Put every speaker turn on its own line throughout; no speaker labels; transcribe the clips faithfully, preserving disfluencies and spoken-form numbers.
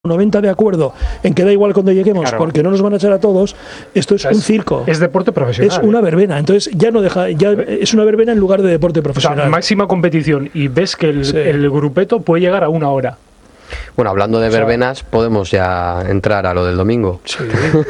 noventa de acuerdo en que da igual cuando lleguemos, claro, porque no nos van a echar a todos. Esto es, o sea, un
es,
circo.
Es deporte profesional.
Es una verbena. Entonces ya no deja, ya es una verbena en lugar de deporte profesional.
O sea, máxima competición y ves que el, sí. el grupeto puede llegar a una hora.
Bueno, hablando de verbenas, o sea, podemos ya entrar a lo del domingo.
Sí.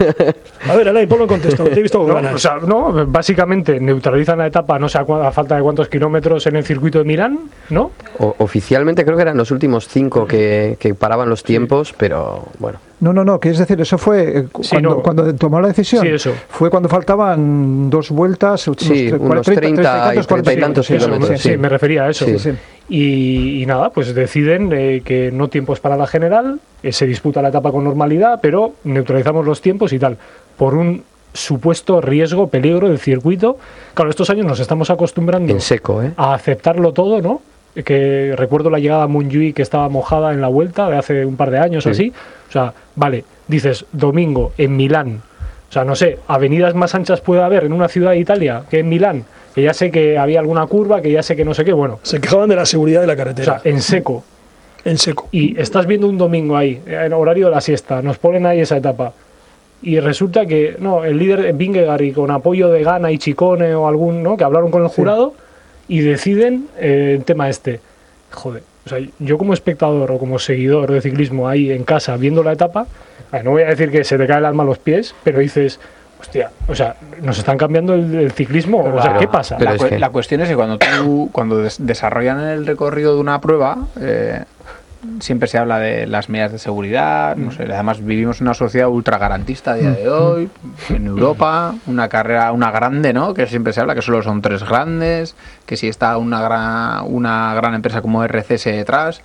A ver, Alain, ponlo en contexto, te he visto con
no,
ganas.
O sea, no, básicamente neutralizan la etapa, no sé a, a falta de cuántos kilómetros en el circuito de Milán, ¿no?
O, oficialmente creo que eran los últimos cinco que, que paraban los tiempos, sí. pero bueno.
No, no, no, que es decir, eso fue cuando, sí, no. cuando tomó la decisión.
Sí, eso.
Fue cuando faltaban dos vueltas, unos,
sí, unos treinta y tantos kilómetros.
Sí, sí, me refería a eso.
Sí, sí.
Y, y nada, pues deciden eh, que no tiempos para la general, eh, se disputa la etapa con normalidad, pero neutralizamos los tiempos y tal, por un supuesto riesgo, peligro del circuito. Claro, estos años nos estamos acostumbrando
en seco, ¿eh?
a aceptarlo todo, ¿no? Que recuerdo la llegada a Montjuïc que estaba mojada en la vuelta de hace un par de años o sí. así. O sea, vale, dices domingo en Milán. O sea, no sé, avenidas más anchas puede haber en una ciudad de Italia que en Milán. Que ya sé que había alguna curva, que ya sé que no sé qué, bueno.
Se quejaban de la seguridad de la carretera.
O sea, en seco.
En seco.
Y estás viendo un domingo ahí, en horario de la siesta, nos ponen ahí esa etapa. Y resulta que, no, el líder Vingegaard y con apoyo de Gana y Chicone o algún, ¿no? Que hablaron con el jurado sí. y deciden eh, el tema este. Joder, o sea, yo como espectador o como seguidor de ciclismo ahí en casa viendo la etapa, no voy a decir que se te cae el alma a los pies, pero dices... Hostia, o sea, nos están cambiando el, el ciclismo, pero, o sea, ¿qué pasa?
La,
es que...
la cuestión es que cuando tú, cuando des desarrollan el recorrido de una prueba, eh, siempre se habla de las medidas de seguridad, no sé, además vivimos en una sociedad ultra garantista a día de hoy, en Europa, una carrera, una grande, ¿no? Que siempre se habla que solo son tres grandes, que si está una gran, una gran empresa como R C S detrás,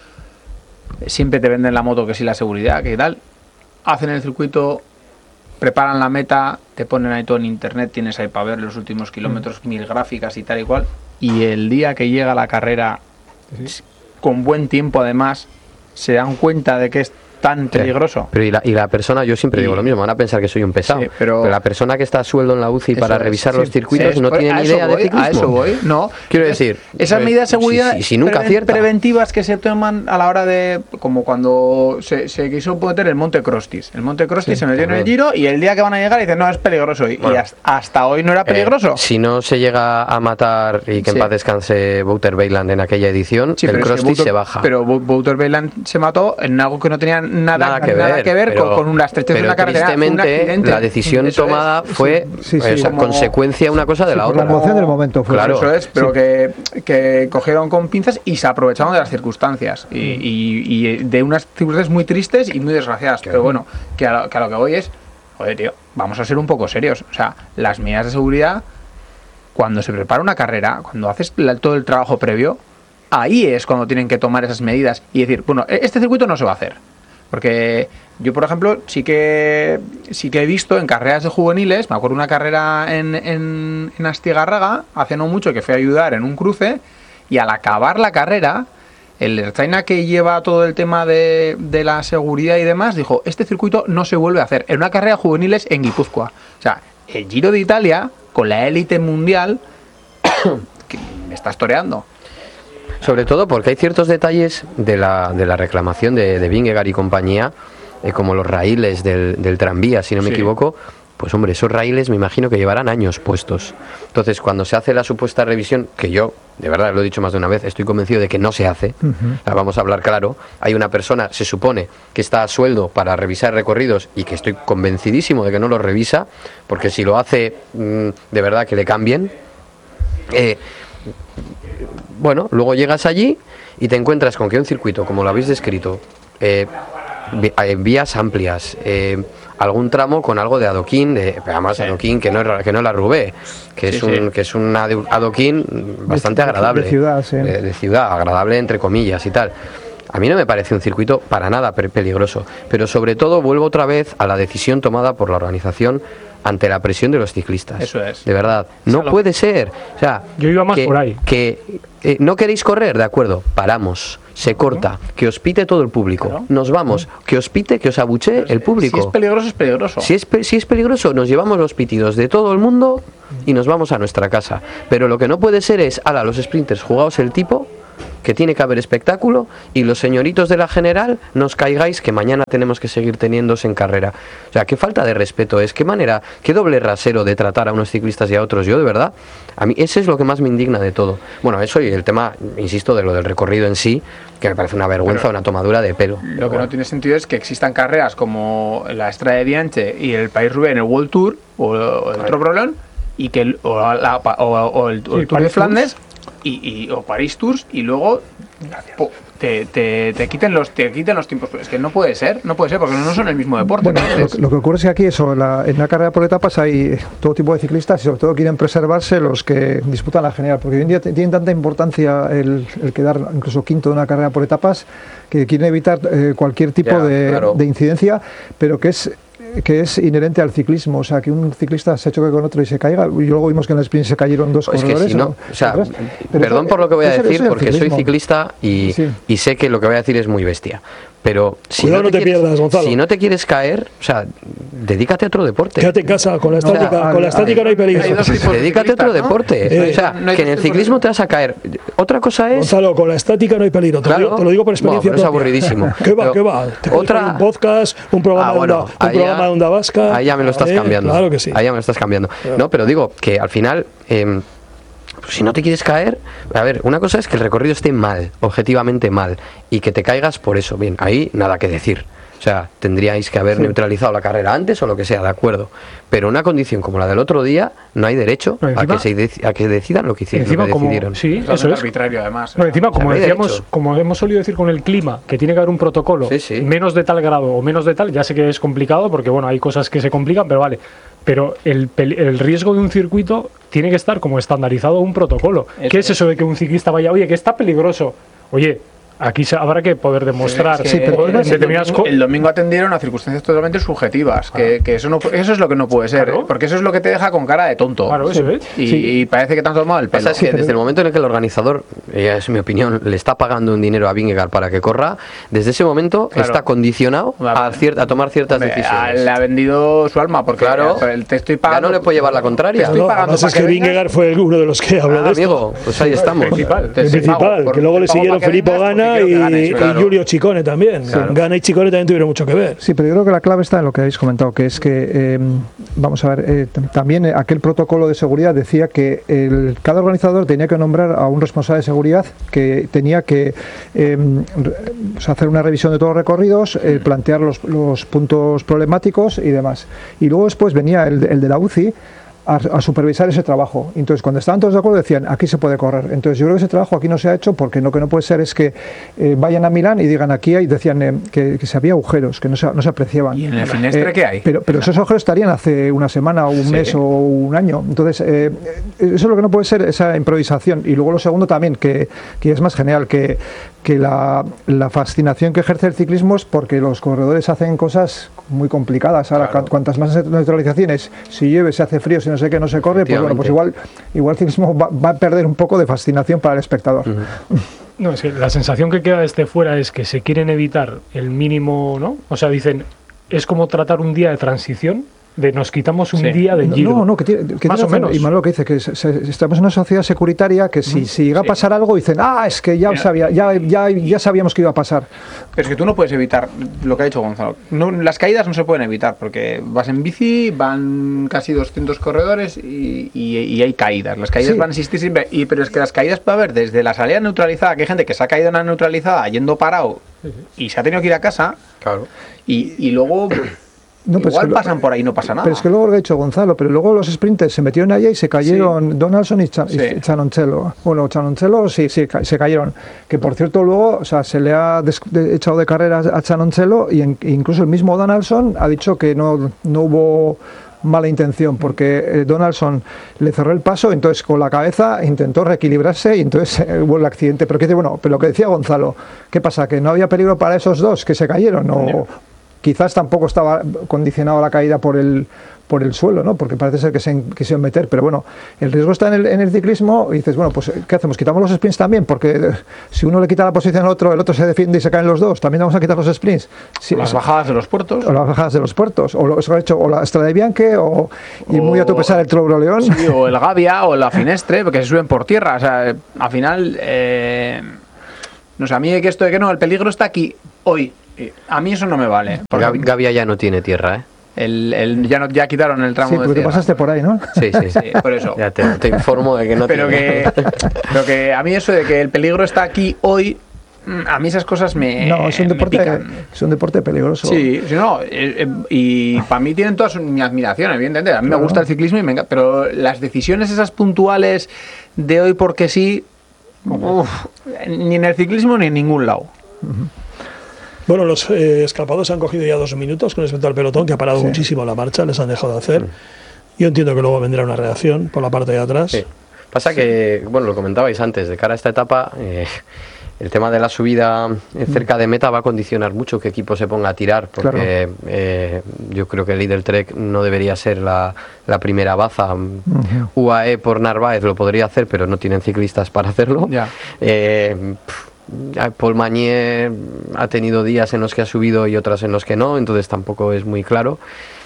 siempre te venden la moto que si la seguridad, que tal, hacen el circuito, preparan la meta, te ponen ahí todo en internet, tienes ahí para ver los últimos kilómetros, mm. mil gráficas y tal y cual, y el día que llega la carrera, sí. con buen tiempo además, se dan cuenta de que es tan peligroso.
Pero y la, y la persona, yo siempre y, digo lo mismo, van a pensar que soy un pesado, sí, pero, pero la persona que está a sueldo en la U C I para revisar es, los sí, circuitos sí, no tiene ni idea
voy,
de ciclismo.
A eso voy, no.
Quiero decir,
esas medidas de seguridad
si, si, si nunca
pre preventivas que se toman a la hora de, como cuando se, se quiso meter el Monte Crostis. El Monte Crostis sí, se metió también en el Giro y el día que van a llegar dicen, no, es peligroso. Y, bueno, y hasta, hasta hoy no era peligroso.
Eh, si no se llega a matar y que en sí. paz descanse Wouter Weiland en aquella edición, sí, el Crostis es que se baja.
Pero Wouter Weiland se mató en algo que no tenía nada, nada que ver. Nada que ver
pero,
con, con las estrechez de una carretera.
Tristemente, la decisión eso tomada es, fue sí, sí, sí, o sea, consecuencia una cosa de
sí,
la
por
otra.
La emoción del momento fue.
Claro.
Eso es, pero sí. que, que cogieron con pinzas y se aprovecharon de las circunstancias. Y, y, y de unas circunstancias muy tristes y muy desgraciadas. Claro. Pero bueno, que a, lo, que a lo que voy es, joder, tío, vamos a ser un poco serios. O sea, las medidas de seguridad, cuando se prepara una carrera, cuando haces la, todo el trabajo previo, ahí es cuando tienen que tomar esas medidas y decir, bueno, este circuito no se va a hacer. Porque yo, por ejemplo, sí que sí que he visto en carreras de juveniles, me acuerdo una carrera en, en, en Astigarraga, hace no mucho, que fui a ayudar en un cruce, y al acabar la carrera, el Ertzaina que lleva todo el tema de, de la seguridad y demás, dijo, este circuito no se vuelve a hacer, en una carrera de juveniles en Guipúzcoa. O sea, el Giro de Italia, con la élite mundial, que me está toreando.
Sobre todo porque hay ciertos detalles de la, de la reclamación de, de Vingegaard y compañía, eh, como los raíles del, del tranvía, si no me sí. equivoco, pues hombre, esos raíles me imagino que llevarán años puestos. Entonces, cuando se hace la supuesta revisión, que yo, de verdad, lo he dicho más de una vez, estoy convencido de que no se hace, uh-huh. la vamos a hablar claro, hay una persona, se supone, que está a sueldo para revisar recorridos y que estoy convencidísimo de que no los revisa, porque si lo hace, mmm, de verdad que le cambien. Eh, Bueno, luego llegas allí y te encuentras con que un circuito, como lo habéis descrito, eh, vías amplias, eh, algún tramo con algo de adoquín, de, además sí. adoquín que no es que no es la Roubaix, que sí, es un sí. que es un adoquín bastante
de,
agradable,
de ciudad, sí.
de, de ciudad, agradable entre comillas y tal. A mí no me parece un circuito para nada peligroso, pero sobre todo vuelvo otra vez a la decisión tomada por la organización ante la presión de los ciclistas.
Eso es.
De verdad, no
lo...
puede ser. O sea,
yo iba más
que,
por ahí.
Que eh, no queréis correr, de acuerdo, paramos, se corta, ¿no? Que os pite todo el público. ¿No? Nos vamos, ¿no? Que os pite, que os abuchee el público.
Si es peligroso, es peligroso.
Si es, si es peligroso, nos llevamos los pitidos de todo el mundo y nos vamos a nuestra casa. Pero lo que no puede ser es, ala, los sprinters, jugaos el tipo, que tiene que haber espectáculo y los señoritos de la general no os caigáis que mañana tenemos que seguir teniéndose en carrera. O sea, qué falta de respeto es, qué manera, qué doble rasero de tratar a unos ciclistas y a otros. Yo, de verdad, a mí ese es lo que más me indigna de todo. Bueno, eso y el tema, insisto, de lo del recorrido en sí, que me parece una vergüenza, pero una tomadura de pelo.
Lo que no tiene sentido es que existan carreras como la Estrada de Bianche y el País-Roubaix en el World Tour o el otro problema y que el, o, la, o, o el, o el sí, Tour de Flandes y, y, o París Tours y luego po, te, te, te quiten los te quiten los tiempos. Es que no puede ser, no puede ser porque no son el mismo deporte.
Bueno, lo, lo que ocurre es que aquí eso, la, en una carrera por etapas hay todo tipo de ciclistas y sobre todo quieren preservarse los que disputan la general, porque hoy en día tienen tanta importancia el, el quedar incluso quinto de una carrera por etapas que quieren evitar eh, cualquier tipo yeah, de, claro. de incidencia, pero que es que es inherente al ciclismo, o sea, que un ciclista se choque con otro y se caiga, y luego vimos que en el sprint se cayeron dos
pues
corredores.
Es que si no, o sea, perdón por lo que voy a decir, porque soy ciclista y, sí. y sé que lo que voy a decir es muy bestia. Pero si no,
no, te
te quieres,
pierdas, Gonzalo.
Si no te quieres caer, o sea, dedícate a otro deporte.
Quédate en casa, con la estática, o sea, con la estática no hay peligro.
Hay dedícate a otro ¿no? deporte. Eh, o sea, no que en el ciclismo te vas a caer. Otra cosa es...
Gonzalo, con la estática no hay peligro. Te, claro. lo, digo, te lo digo por experiencia
bueno, propia. Es aburridísimo.
¿Qué va, qué va? Te otra... un podcast, un programa, ah, bueno, de, onda, un allá, programa de Onda Vasca.
Ahí ya me lo estás eh, cambiando.
Claro que sí.
Ahí ya me lo estás cambiando. Claro. No, pero digo que al final... Eh, si no te quieres caer, a ver, una cosa es que el recorrido esté mal, objetivamente mal, y que te caigas por eso, bien, ahí nada que decir. O sea, tendríais que haber sí. neutralizado la carrera antes o lo que sea, de acuerdo. Pero una condición como la del otro día, no hay derecho encima, a, que se de, a que decidan lo que hicieron.
Encima,
lo que
como,
decidieron.
Sí, eso es
arbitrario además.
No, encima, como
o sea,
decíamos,
derecho.
como hemos solido decir con el clima, que tiene que haber un protocolo
sí, sí.
menos de tal grado o menos de tal, ya sé que es complicado porque bueno, hay cosas que se complican, pero vale. Pero el, el riesgo de un circuito tiene que estar como estandarizado un protocolo. Eso ¿Qué es eso de que un ciclista vaya, oye, que está peligroso? Oye, aquí habrá que poder demostrar.
Sí, es que,
sí, pero
el, determinadas domingo, el domingo atendieron a circunstancias totalmente subjetivas, ah. que, que eso no eso es lo que no puede ser, claro. ¿eh? Porque eso es lo que te deja con cara de tonto.
Claro, eso es.
Y,
sí.
y parece que te han tomado el pelo.
Pasa es que desde el momento en el que el organizador, ya es mi opinión, le está pagando un dinero a Vingegaard para que corra, desde ese momento claro. está condicionado a, cier a tomar ciertas Hombre, decisiones.
Le ha vendido su alma, porque
claro,
el te estoy pagando.
Ya no le puede llevar la contraria.
No, además es que, que Vingegaard fue uno de los que habló ah, de esto.
Amigo, pues ahí estamos.
El principal,
el principal que luego le siguieron Filippo Ganna y Claro. y Giulio Ciccone también. Claro. Ganna y Ciccone también tuvieron mucho que ver.
Sí, pero yo creo que la clave está en lo que habéis comentado, que es que, eh, vamos a ver, eh, también aquel protocolo de seguridad decía que el, cada organizador tenía que nombrar a un responsable de seguridad que tenía que eh, hacer una revisión de todos los recorridos, eh, plantear los, los puntos problemáticos y demás. Y luego después venía el, el de la U C I A, a supervisar ese trabajo. Entonces, cuando estaban todos de acuerdo, decían, aquí se puede correr. Entonces, yo creo que ese trabajo aquí no se ha hecho porque lo que no puede ser es que eh, vayan a Milán y digan aquí hay, decían eh, que, que se había agujeros, que no se, no se apreciaban.
¿Y en el Finestre eh, qué hay?
Pero, pero esos agujeros estarían hace una semana o un sí. mes o un año. Entonces, eh, eso es lo que no puede ser, esa improvisación. Y luego lo segundo también, que, que es más genial, que, que la, la fascinación que ejerce el ciclismo es porque los corredores hacen cosas muy complicadas. Ahora, claro. cuantas más neutralizaciones, si llueve, se hace frío, si no sé qué, no se corre, pues bueno, pues igual, igual el ciclismo va, va a perder un poco de fascinación para el espectador.
Uh-huh. No, es que la sensación que queda desde fuera es que se quieren evitar el mínimo, ¿no? O sea, dicen, es como tratar un día de transición, de nos quitamos un sí. día de Giro.
No, no, que tiene, que
más
tiene
o menos.
Y más lo que dice, que se, se, estamos en una sociedad securitaria que si, si llega sí. a pasar algo, dicen, ah, es que ya, sabía, ya, ya, ya sabíamos que iba a pasar.
Pero es que tú no puedes evitar lo que ha dicho Gonzalo. No, las caídas no se pueden evitar, porque vas en bici, van casi doscientos corredores y, y, y hay caídas. Las caídas sí. van a existir siempre, y, pero es que las caídas puede haber desde la salida neutralizada, que hay gente que se ha caído en la neutralizada yendo parado sí, sí. y se ha tenido que ir a casa,
claro.
y, y luego...
No,
igual
lo,
pasan por ahí, no pasa nada.
Pero es que luego lo ha dicho Gonzalo, pero luego los sprinters se metieron allá y se cayeron sí. Donaldson y, Cha, sí. y Cianoncelo. Bueno, Cianoncelo sí, sí, se cayeron. Que por cierto luego, o sea, se le ha des, de, echado de carrera a Cianoncelo y en, incluso el mismo Donaldson ha dicho que no, no hubo mala intención, porque eh, Donaldson le cerró el paso, entonces con la cabeza intentó reequilibrarse y entonces eh, hubo el accidente. Pero que bueno, pero lo que decía Gonzalo, ¿qué pasa? ¿Que no había peligro para esos dos que se cayeron? ¿O no. Quizás tampoco estaba condicionado a la caída por el por el suelo, ¿no? Porque parece ser que se quisieron meter, pero bueno, el riesgo está en el, en el ciclismo y dices, bueno, pues ¿qué hacemos? ¿Quitamos los sprints también? Porque si uno le quita la posición al otro, el otro se defiende y se caen los dos, ¿también vamos a quitar los sprints?
Sí, las bajadas de los puertos.
O las bajadas de los puertos, o, lo, eso ha hecho, o la Estrada de Bianche, o, y o, muy a tu pesar el Trobro León.
Sí, o el Gavia, o la Finestre, porque se suben por tierra, o sea, al final... Eh... No sé, a mí que esto de que no, el peligro está aquí, hoy. A mí eso no me vale.
Gavi, Gavi ya no tiene tierra, ¿eh?
El, el, ya, no, ya quitaron el tramo
sí, porque
de
tierra. Pasaste por ahí, ¿no?
Sí, sí,
sí, por eso.
Ya te, te informo de que no
pero
tiene.
Que, pero que a mí eso de que el peligro está aquí hoy, a mí esas cosas me
No, es un deporte, es un deporte peligroso.
Sí, sí no, eh, eh, y para mí tienen toda su, mi admiración, evidentemente. A mí claro. me gusta el ciclismo, y me encanta, pero las decisiones esas puntuales de hoy porque sí, uf, ni en el ciclismo ni en ningún lado.
Uh-huh. Bueno, los eh, escapados han cogido ya dos minutos con respecto al pelotón, que ha parado sí. muchísimo la marcha, les han dejado de hacer. Uh-huh. Yo entiendo que luego vendrá una reacción por la parte de atrás.
Sí. Pasa sí. que, bueno, lo comentabais antes, de cara a esta etapa, eh, el tema de la subida cerca de meta va a condicionar mucho qué equipo se ponga a tirar, porque claro. eh, yo creo que el Líder Trek no debería ser la, la primera baza. Uh-huh. U A E por Narváez lo podría hacer, pero no tienen ciclistas para hacerlo.
Yeah.
Eh, Paul Mañé ha tenido días en los que ha subido y otras en los que no, entonces tampoco es muy claro.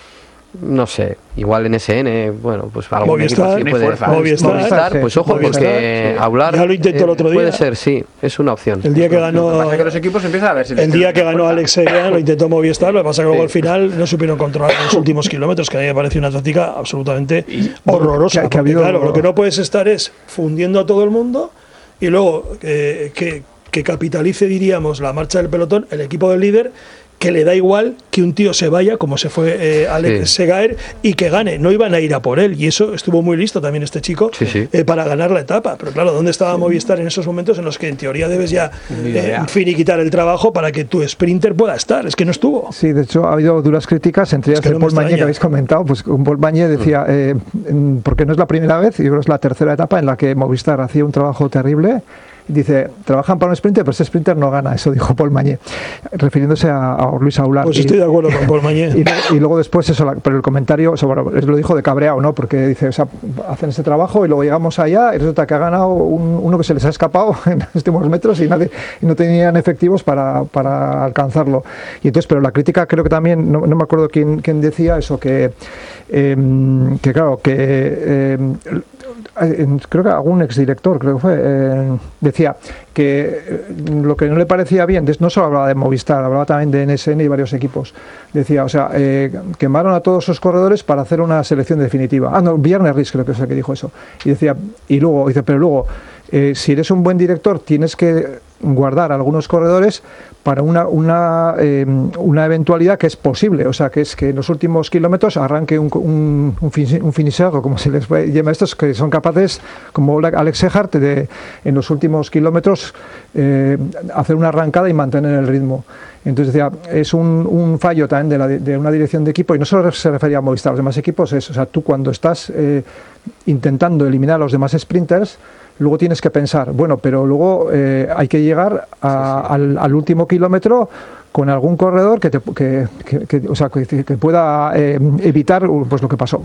No sé, igual en S N, bueno, pues algo
Movistar,
puede,
Movistar,
Movistar, pues ojo,
Movistar,
porque
sí.
hablar
ya lo intentó el otro día.
Puede ser, sí, es una opción.
El día que ganó,
lo que pasa es que los equipos empiezan a ver si
el día que ganó Alex Seguin lo intentó Movistar, lo que pasa es que luego sí. al final no supieron controlar los últimos kilómetros, que a mí me parece una táctica absolutamente y, horrorosa. Que, que porque, claro, lo que no puedes estar es fundiendo a todo el mundo y luego eh, que que capitalice, diríamos, la marcha del pelotón, el equipo del líder, que le da igual que un tío se vaya, como se fue eh, Alex sí. Segaer, y que gane. No iban a ir a por él, y eso estuvo muy listo también este chico
sí, sí.
Eh, para ganar la etapa. Pero claro, ¿dónde estaba Movistar en esos momentos en los que en teoría debes ya eh, finiquitar el trabajo para que tu sprinter pueda estar? Es que no estuvo.
Sí, de hecho ha habido duras críticas, entre ellas es que no Paul Mañé, que habéis comentado. Pues Paul Mañé decía, eh, porque no es la primera vez, yo creo que es la tercera etapa en la que Movistar hacía un trabajo terrible. Dice, trabajan para un sprinter, pero ese sprinter no gana. Eso dijo Paul Mañé, refiriéndose a, a Luis Aular.
Pues estoy y, de acuerdo con Paul Mañé.
Y, y luego después eso, la, pero el comentario, eso, bueno, lo dijo de cabreado, ¿no? Porque dice, o sea, hacen ese trabajo y luego llegamos allá y resulta que ha ganado un, uno que se les ha escapado en los últimos metros y, nadie, y no tenían efectivos para, para alcanzarlo. Y entonces, pero la crítica creo que también, no, no me acuerdo quién, quién decía eso, que, eh, que claro, que... Eh, creo que algún exdirector creo que fue eh, decía que lo que no le parecía bien, no solo hablaba de Movistar, hablaba también de N S N y varios equipos, decía, o sea, eh, quemaron a todos sus corredores para hacer una selección definitiva. Ah, no, Viernes Riz creo que es el que dijo eso, y decía, y luego, dice, pero luego eh, si eres un buen director tienes que guardar algunos corredores para una una, eh, una eventualidad que es posible, o sea, que es que en los últimos kilómetros arranque un, un, un, fin, un finisher, o como se les llama a estos, que son capaces, como Alex Sehart, de en los últimos kilómetros eh, hacer una arrancada y mantener el ritmo. Entonces decía, es un, un fallo también de, la, de una dirección de equipo, y no solo se refería a Movistar, los demás equipos, es, o sea, tú cuando estás eh, intentando eliminar a los demás sprinters, luego tienes que pensar, bueno, pero luego eh, hay que llegar a, sí, sí. Al, al último kilómetro con algún corredor que, te, que, que, que, o sea, que, que pueda eh, evitar pues lo que pasó.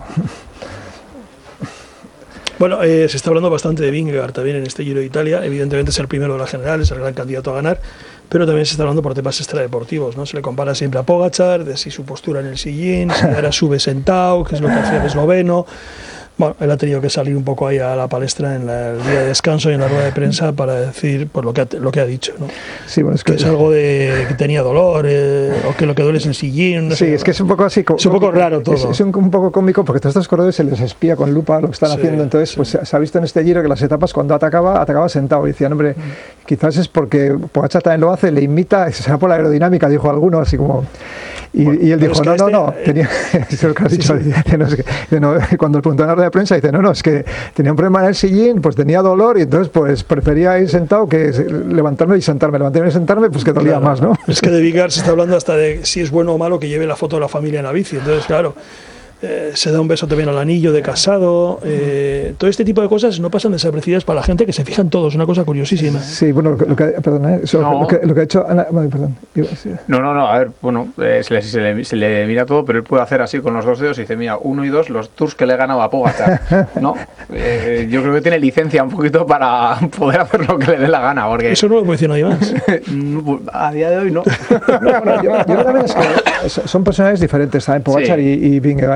Bueno, eh, se está hablando bastante de Vingegaard también en este Giro de Italia. Evidentemente es el primero de la general, es el gran candidato a ganar, pero también se está hablando por temas extradeportivos, ¿no? Se le compara siempre a Pogačar, de si su postura en el sillín, si ahora sube sentado, que es lo que hacía el esloveno. Bueno, él ha tenido que salir un poco ahí a la palestra en la, el día de descanso y en la rueda de prensa para decir pues, lo, que ha, lo que ha dicho, ¿no?
Sí, bueno, es que,
que es algo de que tenía dolor eh, o que lo que duele es el sillín. No
sí,
sé,
es que es un poco así.
Es un poco raro todo.
Es, es un, un poco cómico porque todos estos corredores se les espía con lupa lo que están sí, haciendo. Entonces, sí. pues se ha visto en este Giro que las etapas cuando atacaba, atacaba sentado. Y decían, hombre, mm. quizás es porque Pogačar también lo hace, le imita, será por la aerodinámica, dijo alguno, así como. Y, bueno, y él dijo, no, no, no, tenía, eso lo que has dicho, sí, sí. No, es que, no, cuando el preguntó en la rueda de prensa, dice, no, no, es que tenía un problema en el sillín, pues tenía dolor y entonces pues prefería ir sentado que levantarme y sentarme, levantarme y sentarme, pues que dolía claro, más, ¿no?
Es que de Vingegaard se está hablando hasta de si es bueno o malo que lleve la foto de la familia en la bici, entonces claro, eh, se da un beso también al anillo de casado, eh, todo este tipo de cosas no pasan desapercibidas para la gente que se fijan todos, una cosa curiosísima.
Sí, bueno, lo que, lo que perdón, ¿eh? Eso, no. lo, que, lo que ha hecho Ana, bueno, perdón.
No, no, no, a ver, bueno, eh, se, le, se, le, se le mira todo, pero él puede hacer así con los dos dedos y dice, mira, uno y dos, los tours que le he ganado a Pogačar, ¿no? Eh, yo creo que tiene licencia un poquito para poder hacer lo que le dé la gana, porque...
Eso no lo puede decir nadie más.
A día de hoy no.
no bueno, yo, yo también es que son personajes diferentes, ¿saben? Pogačar sí. y, y Vingegaard.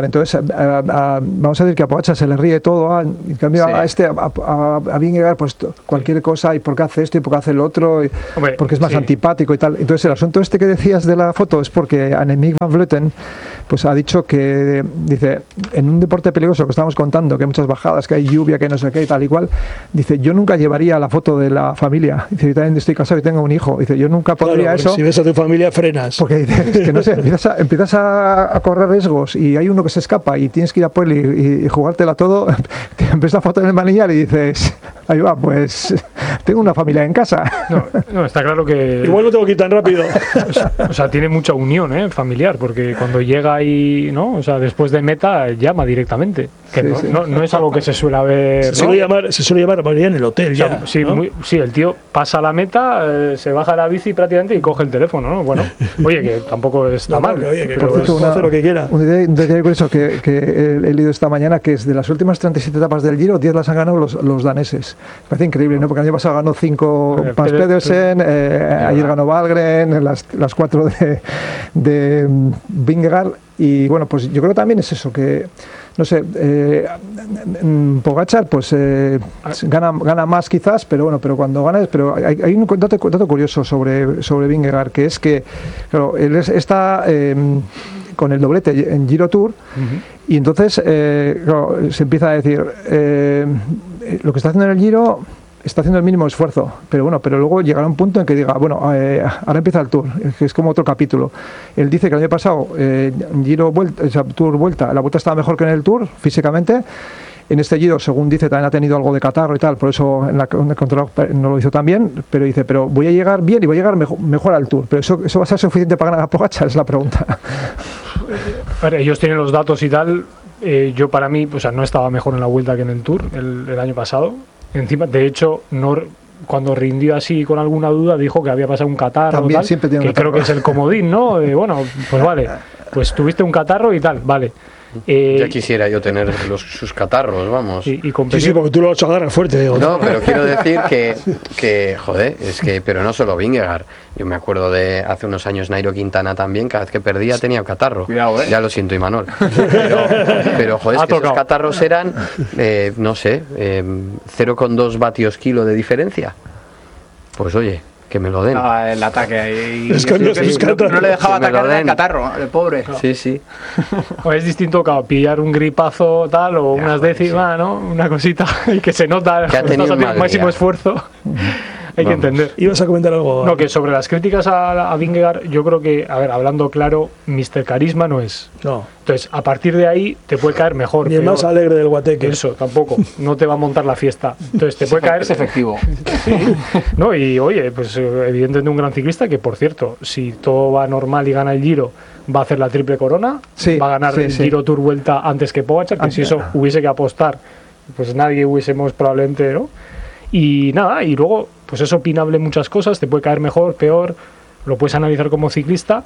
entonces a, a, vamos a decir que a Pogačar se le ríe todo, a, en cambio sí. a este, a, a, a Vingegaard, pues cualquier cosa, y por qué hace esto y por qué hace lo otro, y, Hombre, porque es más sí. antipático y tal. Entonces el asunto este que decías de la foto es porque Annemiek van Vleuten pues ha dicho que, dice, en un deporte peligroso que estamos contando, que hay muchas bajadas, que hay lluvia, que no sé qué y tal y cual, dice, yo nunca llevaría la foto de la familia. Dice, yo también estoy casado y tengo un hijo. Dice, yo nunca podría
claro,
eso.
Si ves a tu familia, frenas.
Porque dice, es que no sé, empiezas a, empiezas a, a correr riesgos y hay uno que se escapa y tienes que ir a por él y, y, y jugártela todo. Te ves la foto en el manillar y dices, ahí va, pues tengo una familia en casa.
No, no, está claro que...
Igual no tengo que ir tan rápido.
O sea, o sea, tiene mucha unión, ¿eh? Familiar, porque cuando llega y, ¿no? O sea, después de meta, llama directamente. Que sí, no, sí. No, no es algo que se suele ver...
Se suele, ¿no? llamar, se suele llamar María en el hotel, o sea, ya.
Sí,
¿no?
muy, sí, el tío pasa la meta, eh, se baja la bici prácticamente y coge el teléfono, ¿no? Bueno, oye, que tampoco está no, mal.
Oye, que
pero
es, una, hacer lo que quiera.
Un detalle curioso que, que he, he leído esta mañana, que es de las últimas treinta y siete etapas del Giro, diez las han ganado los, los daneses. Me parece increíble, ¿no? Porque el año pasado ganó cinco Mads Pedersen, eh, ayer ganó Valgren, las, las cuatro de, de Vingegaard. Y bueno, pues yo creo que también es eso, que no sé, eh, Pogačar pues eh, gana, gana más quizás, pero bueno, pero cuando gana, pero hay, hay un dato, dato curioso sobre, sobre Vingegaard, que es que claro, él es, está eh, con el doblete en Giro Tour, uh-huh. y entonces eh, claro, se empieza a decir eh, lo que está haciendo en el Giro está haciendo el mínimo esfuerzo, pero bueno, pero luego llegará un punto en que diga, bueno, eh, ahora empieza el Tour, que es como otro capítulo. Él dice que el año pasado, eh, Giro vuelta, o sea, Tour vuelta, la vuelta estaba mejor que en el Tour, físicamente. En este Giro, según dice, también ha tenido algo de catarro y tal, por eso en la, en el control no lo hizo tan bien, pero dice, pero voy a llegar bien y voy a llegar mejor, mejor al Tour. Pero eso, eso va a ser suficiente para ganar a Pogačar, es la pregunta.
A ver, ellos tienen los datos y tal. Eh, yo para mí, o sea, no estaba mejor en la vuelta que en el Tour el, el año pasado. Encima, de hecho, no, cuando rindió así con alguna duda, dijo que había pasado un catarro,
También,
tal,
siempre tiene
que
un catarro.
Creo que es el comodín, ¿no? De, bueno, pues vale, pues tuviste un catarro y tal, vale.
Eh, ya quisiera yo tener los, sus catarros, vamos.
Y, y
sí, sí, porque tú lo agarras fuerte. Digo.
No, pero quiero decir que, que, joder, es que, pero no solo Vingegaard. Yo me acuerdo de hace unos años Nairo Quintana también, cada vez que perdía tenía un catarro.
Cuidado, ¿eh?
Ya lo siento, Imanol. Pero, pero joder, es que esos catarros eran, eh, no sé, eh, cero coma dos vatios kilo de diferencia. Pues oye, que me lo den.
Ah, el ataque ahí.
Es que no, sí,
no, no le dejaba atacar el catarro, el pobre.
Claro. Sí, sí.
O es distinto, claro, pillar un gripazo tal o ya, unas décimas, sí. ¿no? Una cosita y que se nota que ha tenido un máximo día. Esfuerzo. Hay Vamos. que entender.
¿Ibas a comentar algo?
No, que sobre las críticas a, a Vingegaard, yo creo que, a ver, hablando claro, mister Carisma no es.
No.
Entonces, a partir de ahí te puede caer mejor.
Ni el más alegre del guateque.
Eso, tampoco. No te va a montar la fiesta. Entonces, te puede caer...
Es efectivo.
Sí. No, y oye, pues evidentemente un gran ciclista que, por cierto, si todo va normal y gana el Giro, va a hacer la triple corona,
sí,
va a ganar
sí,
el
sí.
Giro Tour Vuelta antes que Pogačar, que ah, si eso hubiese que apostar, pues nadie hubiésemos probablemente, ¿no? Y nada, y luego, pues es opinable muchas cosas, te puede caer mejor, peor, lo puedes analizar como ciclista,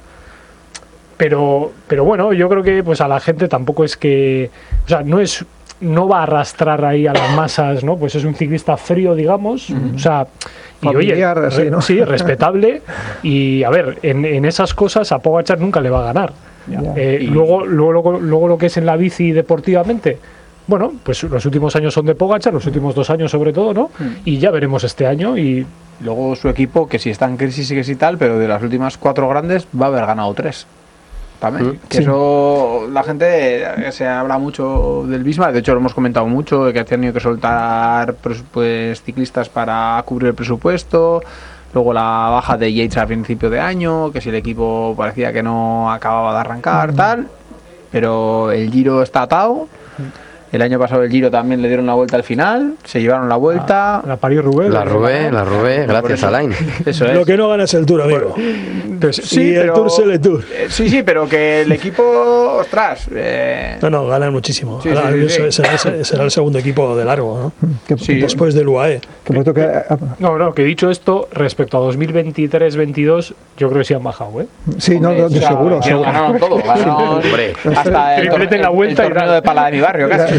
pero, pero bueno, yo creo que pues a la gente tampoco es que, o sea, no es, no va a arrastrar ahí a las masas, ¿no? Pues es un ciclista frío, digamos, uh-huh. o sea, y
familiar,
oye,
así, ¿no?
sí, respetable, y a ver, en, en esas cosas a Pogačar nunca le va a ganar.
Ya.
Eh,
y...
luego, luego, luego, luego lo que es en la bici deportivamente, bueno, pues los últimos años son de Pogačar, los últimos dos años sobre todo, ¿no? Mm. Y ya veremos este año y...
Luego su equipo, que si está en crisis y que si tal, pero de las últimas cuatro grandes va a haber ganado tres. También. Mm. Que sí. Eso, la gente, se habla mucho del Visma, de hecho lo hemos comentado mucho, de que ha tenido que soltar pues ciclistas para cubrir el presupuesto. Luego la baja de Yates a principio de año, que si el equipo parecía que no acababa de arrancar, mm. tal. Pero el Giro está atado. El año pasado el Giro también le dieron la vuelta al final, se llevaron la vuelta.
La, la París-Roubaix.
La Roubaix, la Roubaix, gracias a Alain.
Eso es.
Lo que no gana es el Tour, amigo.
Pues, sí,
y
pero,
el Tour se le Tour.
Eh, sí, sí, pero que el equipo, ostras. Eh...
No, no, ganan muchísimo. Sí,
Ahora,
sí, sí,
sí.
Será, será el segundo equipo de largo, ¿no?
Que,
sí. Después del U A E.
Que, que, que,
no, no, que dicho esto, respecto a dos mil veintitrés veintidós, yo creo que sí han bajado, ¿eh?
Sí,
Hombre,
no, no,
o sea,
seguro. seguro.
Ganaron todo, ganaron hasta el,
en la vuelta
el torneo de pala de mi barrio, casi.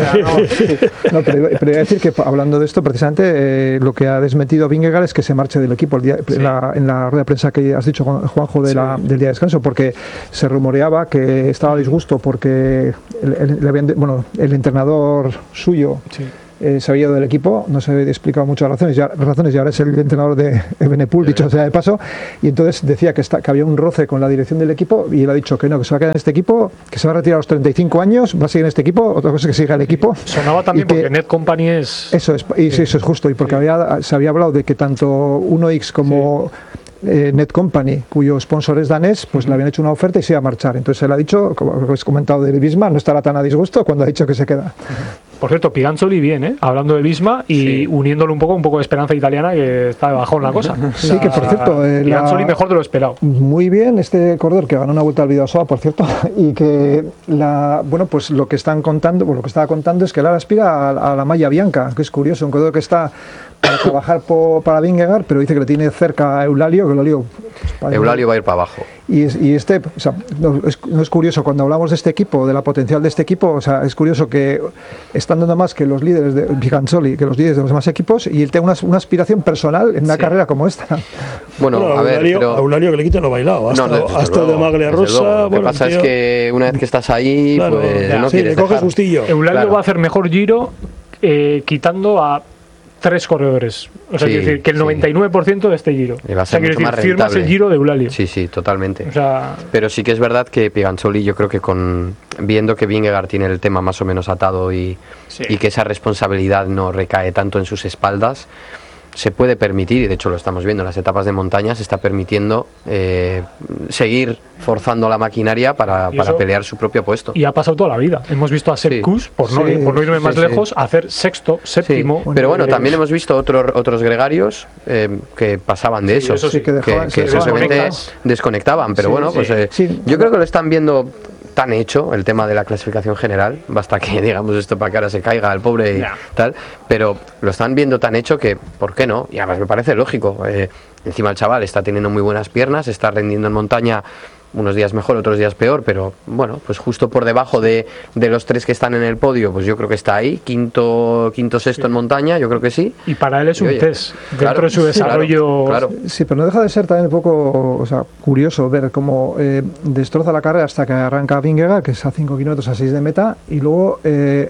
no, pero, pero iba a decir que hablando de esto, precisamente eh, lo que ha desmentido Vingegaard es que se marche del equipo el día, sí. en, la, en la rueda de prensa que has dicho, Juanjo, de sí. la, del día de descanso, porque se rumoreaba que estaba a disgusto porque el, el, le habían, bueno, el entrenador suyo sí. Eh, se había ido del equipo, no se había explicado muchas razones, ya, razones y ahora es el entrenador de Evenepoel, dicho sea de paso, y entonces decía que, está, que había un roce con la dirección del equipo y él ha dicho que no, que se va a quedar en este equipo, que se va a retirar a los treinta y cinco años, va a seguir en este equipo, otra cosa es que siga el equipo.
Sonaba también que, porque Net Company es...
Eso es, y sí, eso es justo, y porque sí. había, se había hablado de que tanto uno X como... Sí. Eh, Net Company, cuyo sponsor es danés, pues uh-huh. le habían hecho una oferta y se iba a marchar. Entonces él ha dicho, como habéis comentado de Visma, no estará tan a disgusto cuando ha dicho que se queda.
Uh-huh. Por cierto, Piganzoli bien, ¿eh? Hablando de Visma y sí. uniéndolo un poco un poco de esperanza italiana, que está de bajón la cosa.
Sí, la, que por cierto...
Eh, Piganzoli la, mejor de lo esperado.
Muy bien, este corredor que ganó una vuelta al Bidasoa, por cierto, y que la bueno, pues lo que están contando, bueno, lo que estaba contando es que él ahora aspira a, a la malla bianca, que es curioso, un corredor que está para trabajar por, para Vingegaard, pero dice que le tiene cerca a Eulalio, que Eulalio...
Pues, Eulalio va a ir para abajo.
Y, y este, o sea, no es, no es curioso, cuando hablamos de este equipo, de la potencial de este equipo, o sea, es curioso que están dando más que los líderes de Piganzoli, que los líderes de los demás equipos, y él tenga una, una aspiración personal en una sí. carrera como esta.
Bueno,
bueno
a ver,
Eulalio,
pero...
a Eulalio que le quiten lo bailado, hasta, no, no, hasta de Maglia Rosa.
Lo que bueno, pasa tío... es que una vez que estás ahí, claro, pues ya, no
sí,
quieres
le coges
dejar.
gustillo.
Eulalio
claro.
va a hacer mejor Giro eh, quitando a tres corredores. O sea, sí, quiero decir que el noventa y nueve por ciento sí. de este Giro.
Va a ser
o sea, quiero decir,
más
firmas el Giro de Eulalio.
Sí, sí, totalmente.
O sea,
pero sí que es verdad que Piganzoli, yo creo que con viendo que Vingegaard tiene el tema más o menos atado y, sí. y que esa responsabilidad no recae tanto en sus espaldas, se puede permitir, y de hecho lo estamos viendo en las etapas de montaña, se está permitiendo eh, seguir forzando la maquinaria para, para pelear su propio puesto.
Y ha pasado toda la vida. Hemos visto a Sepp Kuss, sí. por, no, sí, por no irme sí, más sí. lejos, hacer sexto, séptimo.
Sí. Pero bueno, también hemos visto otros otros gregarios eh, que pasaban de sí, eso,
eso sí,
que, dejaban, que, que simplemente desconectaban. Pero sí, bueno, pues eh,
sí.
yo creo que lo están viendo tan hecho el tema de la clasificación general, basta que digamos esto para que ahora se caiga el pobre y yeah. tal, pero lo están viendo tan hecho que, ¿por qué no? Y además me parece lógico, eh, encima el chaval está teniendo muy buenas piernas, está rendiendo en montaña unos días mejor, otros días peor, pero bueno, pues justo por debajo de, de los tres que están en el podio, pues yo creo que está ahí, quinto, quinto sexto sí. en montaña, yo creo que sí.
Y para él es un y, oye, test dentro
claro,
de su desarrollo.
Claro, claro.
Sí, pero no deja de ser también un poco, o sea, curioso ver cómo eh, destroza la carrera hasta que arranca Vingegaard, que es a cinco kilómetros a seis de meta, y luego eh,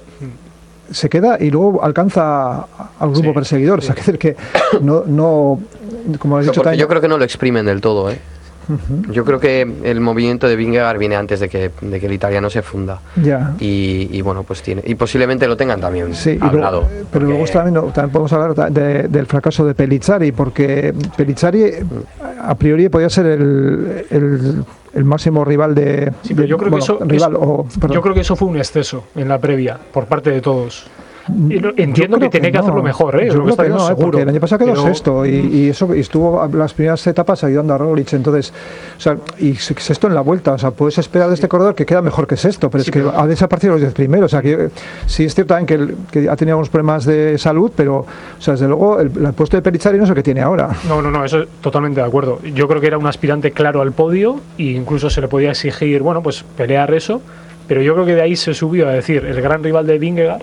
se queda y luego alcanza al grupo sí, perseguidor. Sí. O sea, que decir que no, no como has dicho
también,
también,
yo creo que no lo exprimen del todo, ¿eh? Uh-huh. Yo creo que el movimiento de Vingegaard viene antes de que, de que el italiano se funda.
Ya.
Y, y bueno, pues tiene. Y posiblemente lo tengan también
sí,
hablado.
Luego, pero porque... luego también, no, también podemos hablar de, del fracaso de Pellizzari, porque Pellizzari a priori podía ser el, el, el máximo rival de.
Sí, pero yo creo
bueno,
que eso.
Rival,
eso
o,
yo creo que eso fue un exceso en la previa, por parte de todos. Entiendo que tenía que, que hacerlo mejor, ¿eh?
Yo creo que no,
seguro,
porque el año pasado quedó
pero...
sexto y, y eso y estuvo las primeras etapas ayudando a Roglic, entonces, o sea, y sexto en la vuelta, o sea, puedes esperar de este corredor que queda mejor que sexto, pero sí, es que pero... ha desaparecido los diez primeros, o sea, que sí es cierto también que, el, que ha tenido algunos problemas de salud, pero, o sea, desde luego el, el puesto de Pellizzari no es el que tiene ahora.
No, no, no, eso totalmente de acuerdo. Yo creo que era un aspirante claro al podio e incluso se le podía exigir, bueno, pues pelear eso, pero yo creo que de ahí se subió a decir el gran rival de Vingegaard.